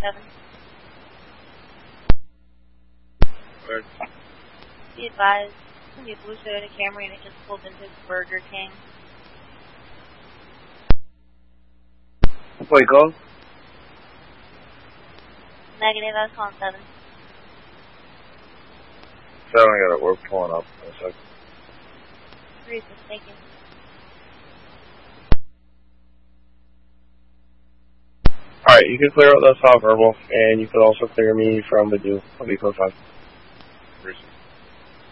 7. Word. Be advised, it's going to be a blue Toyota Camry and it just pulled into Burger King. Wait, go. Negative, I was calling 7. 7, I got it. We're pulling up in a sec. Reason, thank you. Alright, you can clear out that soft verbal, and you can also clear me from the due. I'll be close on.